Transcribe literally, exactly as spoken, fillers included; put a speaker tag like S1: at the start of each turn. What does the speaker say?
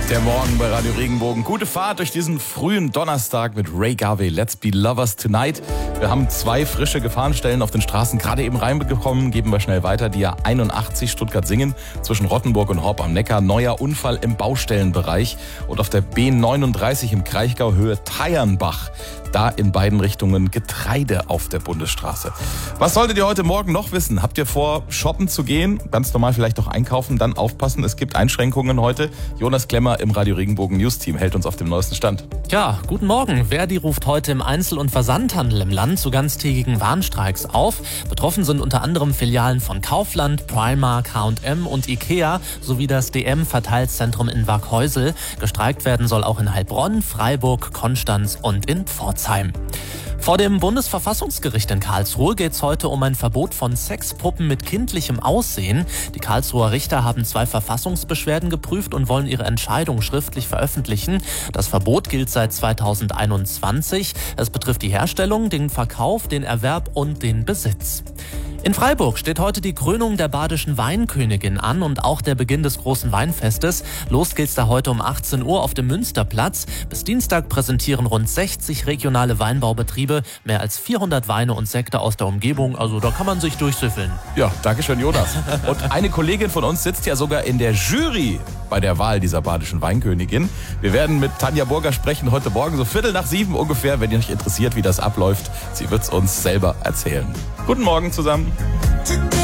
S1: Der Morgen bei Radio Regenbogen. Gute Fahrt durch diesen frühen Donnerstag mit Ray Garvey. Let's be lovers tonight. Wir haben zwei frische Gefahrenstellen auf den Straßen gerade eben reinbekommen. Geben wir schnell weiter. Die A einundachtzig Stuttgart-Singen zwischen Rottenburg und Horb am Neckar. Neuer Unfall im Baustellenbereich. Und auf der B neununddreißig im Kraichgau Höhe Teiernbach. Da in beiden Richtungen Getreide auf der Bundesstraße. Was solltet ihr heute Morgen noch wissen? Habt ihr vor, shoppen zu gehen? Ganz normal vielleicht auch einkaufen? Dann aufpassen, es gibt Einschränkungen heute. Jonas Klemmer im Radio Regenbogen News Team hält uns auf dem neuesten Stand.
S2: Ja, guten Morgen. Verdi ruft heute im Einzel- und Versandhandel im Land zu ganztägigen Warnstreiks auf. Betroffen sind unter anderem Filialen von Kaufland, Primark, H und M und Ikea sowie das D M-Verteilzentrum in Waghäusel. Gestreikt werden soll auch in Heilbronn, Freiburg, Konstanz und in Pforzheim. Vor dem Bundesverfassungsgericht in Karlsruhe geht es heute um ein Verbot von Sexpuppen mit kindlichem Aussehen. Die Karlsruher Richter haben zwei Verfassungsbeschwerden geprüft und wollen ihre Entscheidung schriftlich veröffentlichen. Das Verbot gilt seit zweitausendeinundzwanzig. Es betrifft die Herstellung, den Verkauf, den Erwerb und den Besitz. In Freiburg steht heute die Krönung der badischen Weinkönigin an und auch der Beginn des großen Weinfestes. Los geht's da heute um achtzehn Uhr auf dem Münsterplatz. Bis Dienstag präsentieren rund sechzig regionale Weinbaubetriebe mehr als vierhundert Weine und Sekte aus der Umgebung. Also da kann man sich durchsüffeln.
S1: Ja, danke schön, Jonas. Und eine Kollegin von uns sitzt ja sogar in der Jury bei der Wahl dieser badischen Weinkönigin. Wir werden mit Tanja Burger sprechen heute Morgen, so Viertel nach sieben ungefähr, wenn ihr euch interessiert, wie das abläuft. Sie wird's uns selber erzählen. Guten Morgen zusammen.